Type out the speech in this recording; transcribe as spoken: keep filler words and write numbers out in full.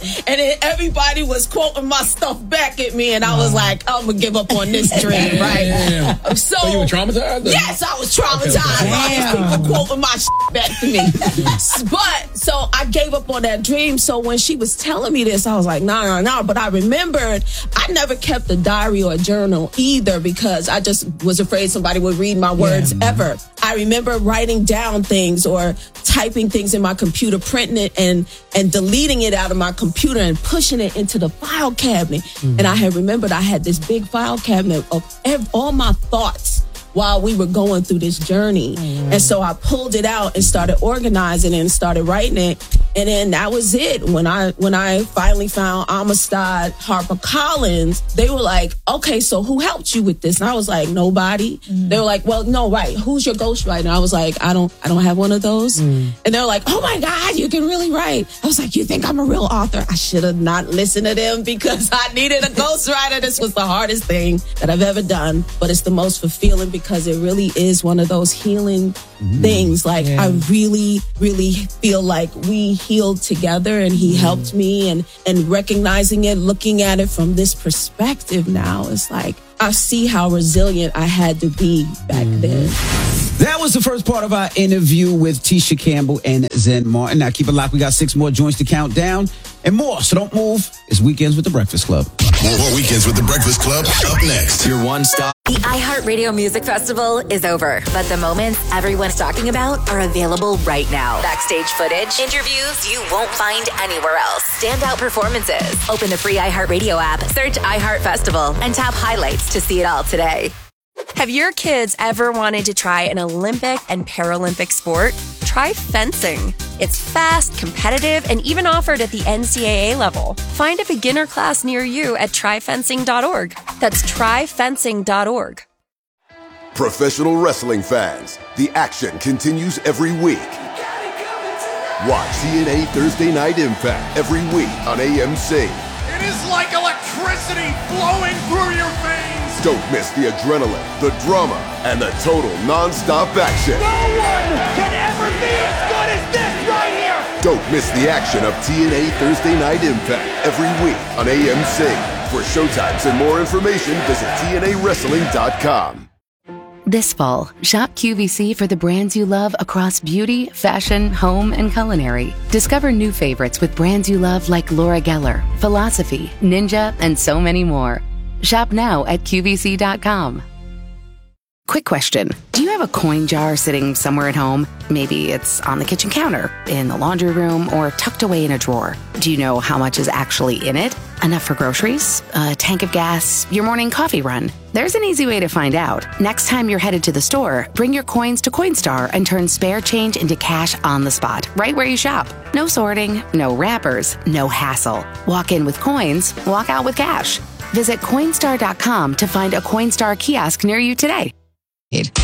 And then everybody was quoting my stuff back at me, and I was like, I'm gonna give up on this dream, right? Damn. So, so you were traumatized? Yes, I was traumatized by these people quoting my shit back to me. But, so I gave up on that dream. So when she was telling me this, I was like, no, no, no. But I remembered I never kept a diary or a journal either because I just was afraid somebody would read my words yeah. ever. I remember writing down things or typing things in my computer, printing it and, and deleting it out of my computer and pushing it into the file cabinet. Mm-hmm. And I had remembered I had this big file cabinet of ev- all my thoughts while we were going through this journey. Mm-hmm. And so I pulled it out and started organizing it and started writing it. And then that was it. When I when I finally found Amistad HarperCollins, they were like, okay, so who helped you with this? And I was like, nobody. Mm. They were like, well, no, right. Who's your ghostwriter? And I was like, I don't I don't have one of those. Mm. And they're like, oh my God, you can really write. I was like, you think I'm a real author? I should have not listened to them because I needed a ghostwriter. This was the hardest thing that I've ever done. But it's the most fulfilling because it really is one of those healing mm. things. Like, yeah. I really, really feel like we healed together and he mm. helped me, and and recognizing it, looking at it from this perspective now, it's like I see how resilient I had to be back mm. then. That was the first part of our interview with Tisha Campbell and Zen Martin. Now keep it locked. We got six more joints to count down and more. So don't move. It's Weekends with the Breakfast Club. More, more Weekends with the Breakfast Club up next. Your one stop. The iHeartRadio Music Festival is over, but the moments everyone's talking about are available right now. Backstage footage, interviews you won't find anywhere else, standout performances. Open the free iHeartRadio app, search iHeart Festival, and tap highlights to see it all today. Have your kids ever wanted to try an Olympic and Paralympic sport? Try fencing. It's fast, competitive, and even offered at the N C double A level. Find a beginner class near you at try fencing dot org. That's try fencing dot org. Professional wrestling fans, the action continues every week. Watch T N A Thursday Night Impact every week on A M C. It is like electricity flowing through your veins. Don't miss the adrenaline, the drama, and the total non-stop action. No one can ever be as good as this right here. Don't miss the action of T N A Thursday Night Impact every week on A M C. For showtimes and more information, visit T N A wrestling dot com. This fall, shop Q V C for the brands you love across beauty, fashion, home, and culinary. Discover new favorites with brands you love like Laura Geller, Philosophy, Ninja, and so many more. Shop now at Q V C dot com. Quick question. Do you have a coin jar sitting somewhere at home? Maybe it's on the kitchen counter, in the laundry room, or tucked away in a drawer. Do you know how much is actually in it? Enough for groceries? A tank of gas? Your morning coffee run? There's an easy way to find out. Next time you're headed to the store, bring your coins to Coinstar and turn spare change into cash on the spot, right where you shop. No sorting, no wrappers, no hassle. Walk in with coins, walk out with cash. Visit Coinstar dot com to find a Coinstar kiosk near you today.